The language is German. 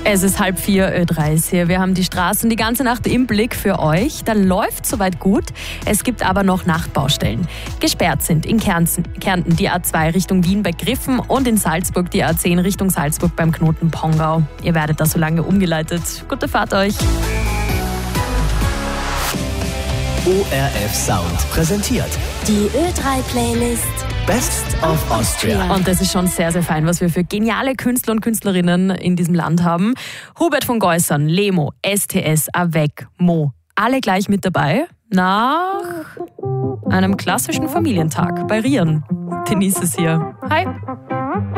Es ist 3:30 Ö3 ist hier. Wir haben die Straßen die ganze Nacht im Blick für euch. Da läuft soweit gut. Es gibt aber noch Nachtbaustellen. Gesperrt sind in Kärnten die A2 Richtung Wien bei Griffen und in Salzburg die A10 Richtung Salzburg beim Knoten Pongau. Ihr werdet da so lange umgeleitet. Gute Fahrt euch. ORF Sound präsentiert die Ö3-Playlist Best of Austria. Und das ist schon sehr, sehr fein, was wir für geniale Künstler und Künstlerinnen in diesem Land haben. Hubert von Geusern, Lemo, STS, Avec, Mo. Alle gleich mit dabei nach einem klassischen Familientag bei Rieren. Denise ist hier. Hi.